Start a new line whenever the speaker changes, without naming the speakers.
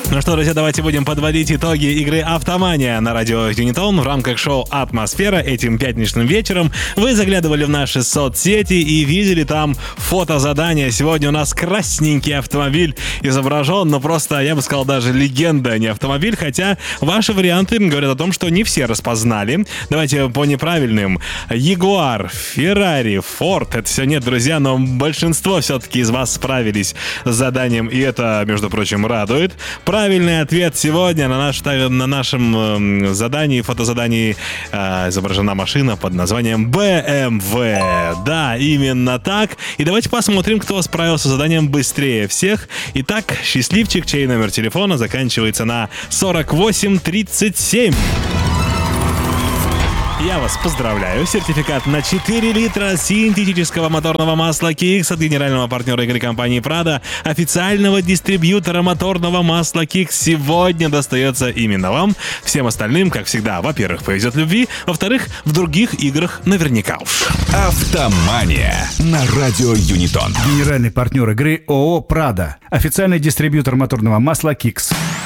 Ну что, друзья, давайте будем подводить итоги игры «Автомания» на радио Юнитон в рамках шоу «Атмосфера». Этим пятничным вечером вы заглядывали в наши соцсети и видели там фотозадание. Сегодня у нас красненький автомобиль изображен, но просто, я бы сказал, даже легенда, а не автомобиль, хотя ваши варианты говорят о том, что не все распознали. Давайте по неправильным. Ягуар, Феррари, Форд. Это все нет, друзья, но большинство все-таки из вас справились с заданием, и это, между прочим, радует. Правильный ответ сегодня на нашем задании, фотозадании, изображена машина под названием BMW. Да, именно так. И давайте посмотрим, кто справился с заданием быстрее всех. Итак, счастливчик, чей номер телефона заканчивается на 4837. Я вас поздравляю. Сертификат на 4 литра синтетического моторного масла Kix от генерального партнера игры компании Prado, официального дистрибьютора моторного масла Kix, сегодня достается именно вам. Всем остальным, как всегда, во-первых, повезет любви, во-вторых, в других играх наверняка уж.
Автомания на радио Юнитон.
Генеральный партнер игры ООО «Prado», официальный дистрибьютор моторного масла Kix.